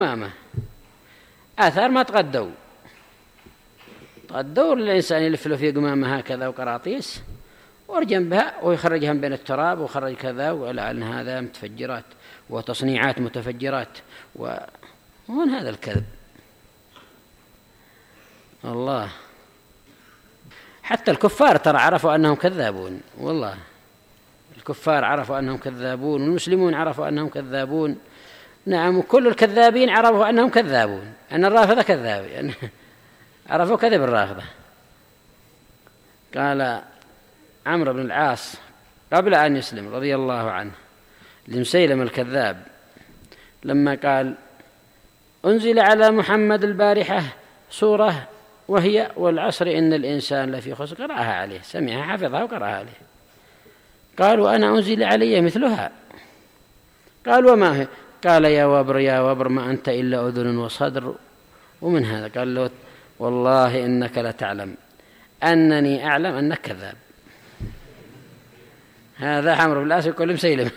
قمامة آثار ما تغدوا الإنسان يلف له في قمامة هكذا وقراطيس ويرجم بها ويخرجها من بين التراب وخرج كذا ولا أن هذا متفجرات وتصنيعات متفجرات ومن هذا الكذب الله. حتى الكفار ترى عرفوا أنهم كذابون، والله الكفار عرفوا أنهم كذابون والمسلمون عرفوا أنهم كذابون. نعم، وكل الكذابين عرفوا أنهم كذابون، أن الرافضة كذاب عرفوا كذب الرافضة. قال عمرو بن العاص قبل أن يسلم رضي الله عنه لمسيلم الكذاب لما قال أنزل على محمد البارحة سورة وهي والعصر إن الإنسان لفي خسر، قرأها عليه، سمعها حفظها وقرأها عليه. قالوا أنا أنزل علي مثلها. قال وما هي؟ قال يا وبر ما أنت إلا أذن وصدر. ومن هذا قال له والله إنك لتعلم أنني أعلم أنك كذاب. هذا عمرو بن العاص يقول مسيلم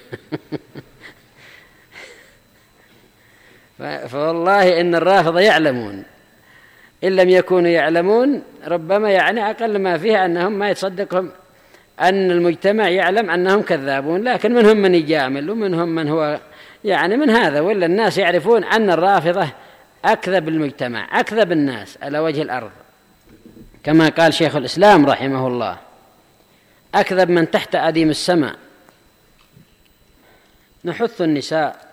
فوالله إن الرافضة يعلمون، إن لم يكونوا يعلمون ربما يعني أقل ما فيه أنهم ما يتصدقهم أن المجتمع يعلم أنهم كذابون، لكن منهم من يجامل ومنهم من هو يعني من هذا، ولا الناس يعرفون أن الرافضة أكذب المجتمع، أكذب الناس على وجه الأرض، كما قال شيخ الإسلام رحمه الله أكذب من تحت أديم السماء. نحث النساء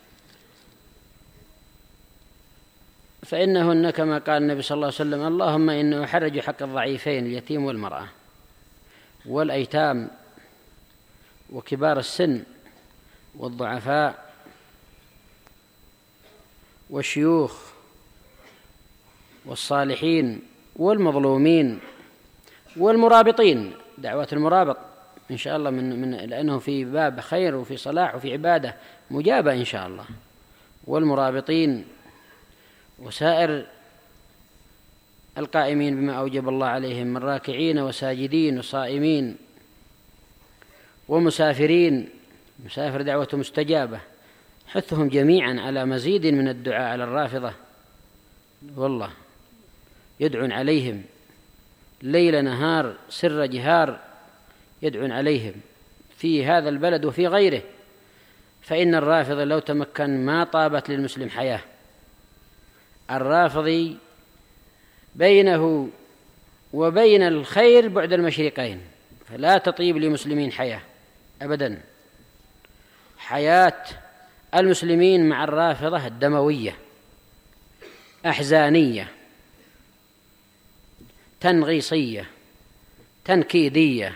فإنهن كما قال النبي صلى الله عليه وسلم اللهم إني أحرج حق الضعيفين اليتيم والمرأة والأيتام وكبار السن والضعفاء والشيوخ والصالحين والمظلومين والمرابطين، دعوة المرابط إن شاء الله لأنه في باب خير وفي صلاح وفي عبادة مجابة إن شاء الله، والمرابطين وسائر القائمين بما أوجب الله عليهم من راكعين وساجدين وصائمين ومسافرين، مسافر دعوته مستجابة. حثهم جميعا على مزيد من الدعاء على الرافضة، والله يدعون عليهم ليل نهار سر جهار، يدعون عليهم في هذا البلد وفي غيره، فإن الرافضة لو تمكن ما طابت للمسلم حياة. الرافضي بينه وبين الخير بعد المشرقين، فلا تطيب لمسلمين حياة أبدا. حياة المسلمين مع الرافضة الدموية أحزانية تنغيصية تنكيدية،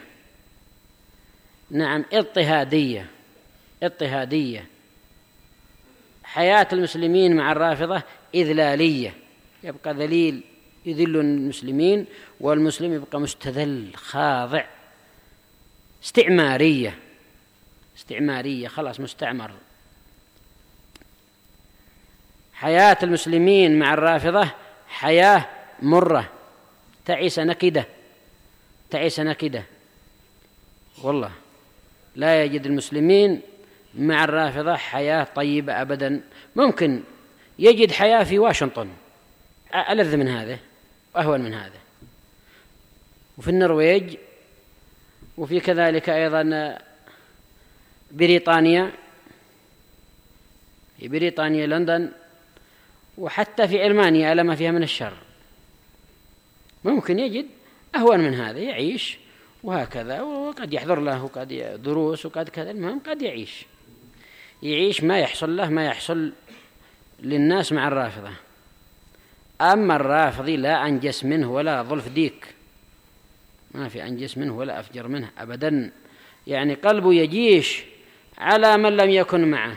نعم اضطهادية. حياة المسلمين مع الرافضة إذلالية، يبقى ذليل يذل المسلمين والمسلم يبقى مستذل خاضع، استعمارية خلاص مستعمر. حياة المسلمين مع الرافضة حياة مرة تعيسة نكدة، والله لا يجد المسلمين مع الرافضة حياة طيبة أبدا. ممكن يجد حياة في واشنطن ألذ من هذا وأهون من هذا، وفي النرويج، وفي كذلك أيضا بريطانيا لندن، وحتى في ألمانيا على ما فيها من الشر ممكن يجد أهون من هذا، يعيش وهكذا، وقد يحضر له وقد دروس وقد كذا، المهم قد يعيش ما يحصل له ما يحصل للناس مع الرافضة. أما الرافضي لا أنجس منه ولا ظلف ديك، ما في أنجس منه ولا أفجر منه أبدا، يعني قلبه يجيش على من لم يكن معه،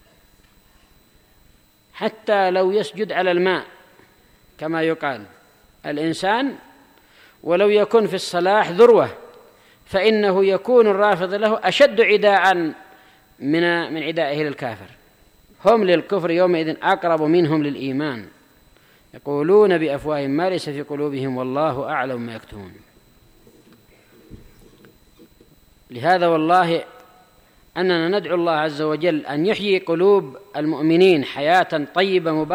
حتى لو يسجد على الماء كما يقال الإنسان ولو يكن في الصلاح ذروة، فإنه يكون الرافض له أشد عداء من عدائه للكافر. هم للكفر يومئذ أقرب منهم للإيمان، يقولون بأفواههم ما ليس في قلوبهم والله أعلم ما يكتمون. لهذا والله أننا ندعو الله عز وجل أن يحيي قلوب المؤمنين حياة طيبة مباركة